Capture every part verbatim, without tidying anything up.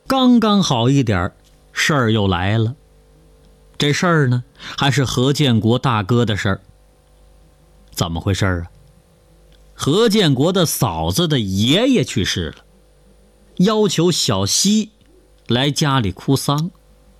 刚刚好一点，事儿又来了。这事儿呢，还是何建国大哥的事儿。怎么回事啊？何建国的嫂子的爷爷去世了，要求小西来家里哭丧。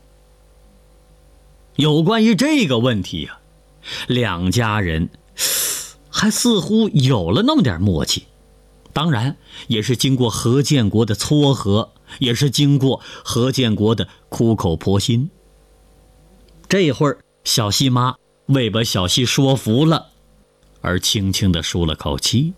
有关于这个问题啊，两家人还似乎有了那么点默契，当然也是经过何建国的撮合，也是经过何建国的苦口婆心。这会儿小西妈为把小西说服了，而轻轻地舒了口气。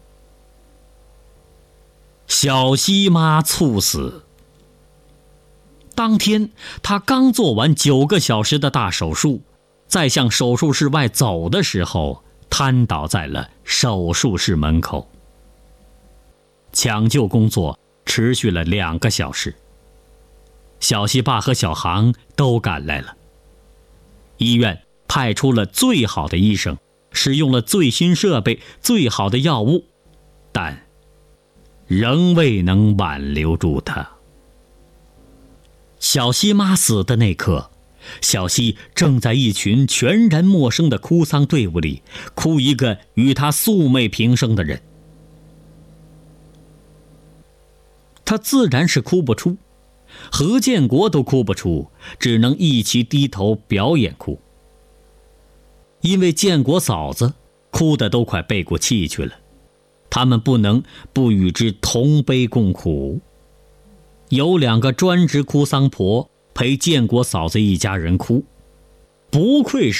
小西妈猝死当天，她刚做完九个小时的大手术，在向手术室外走的时候，瘫倒在了手术室门口。抢救工作持续了两个小时，小西爸和小航都赶来了。医院派出了最好的医生，使用了最新设备、最好的药物，但仍未能挽留住他。小西妈死的那刻，小西正在一群全然陌生的哭丧队伍里哭一个与他素昧平生的人。他自然是哭不出，何建国都哭不出，只能一起低头表演哭。因为建国嫂子哭得都快背过气去了，他们不能不与之同悲共苦。有两个专职哭丧婆陪建国嫂子一家人哭，不愧是